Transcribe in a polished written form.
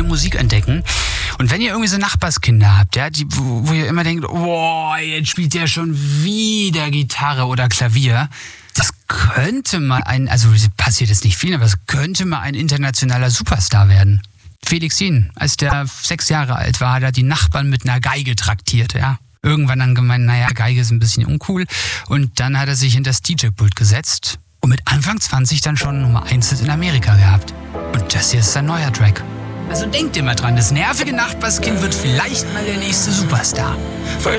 Musik entdecken. Und wenn ihr irgendwie so Nachbarskinder habt, ja, wo ihr immer denkt, oh, jetzt spielt der schon wieder Gitarre oder Klavier, das könnte mal also passiert jetzt nicht viel, aber es könnte mal ein internationaler Superstar werden. Felix Jen, als der 6 Jahre alt war, hat er die Nachbarn mit einer Geige traktiert, ja. Irgendwann dann gemeint, naja, Geige ist ein bisschen uncool. Und dann hat er sich hinter das DJ-Pult gesetzt und mit Anfang 20 dann schon Nummer 1 in Amerika gehabt. Und das hier ist sein neuer Track. Also denkt immer dran, das nervige Nachbarskind wird vielleicht mal der nächste Superstar.